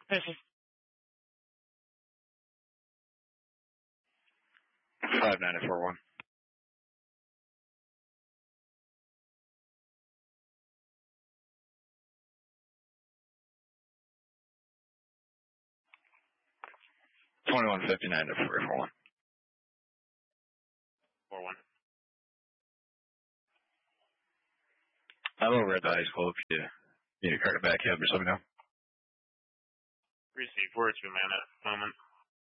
Listen. 59041. $21.59 to 441. 41. I'm over at the high school. If you need a card to back up, just let me know. Receive. We're at 2 man at the moment.